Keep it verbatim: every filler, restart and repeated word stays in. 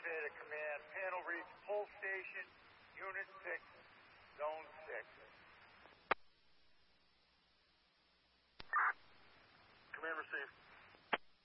transmit a command. Panel reads pull station. Units pick